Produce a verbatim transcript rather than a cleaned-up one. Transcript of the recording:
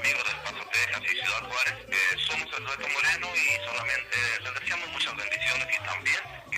amigos del Paso, Texas y Ciudad Juárez. Eh, somos el Dueto Moreno y solamente les deseamos muchas bendiciones y también